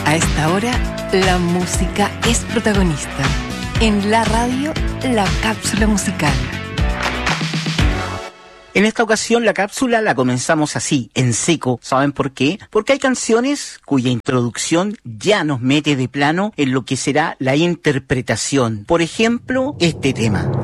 A esta hora, la música es protagonista. En la radio, la cápsula musical. En esta ocasión la cápsula la comenzamos así, en seco. ¿Saben por qué? Porque hay canciones cuya introducción ya nos mete de plano en lo que será la interpretación. Por ejemplo, este tema.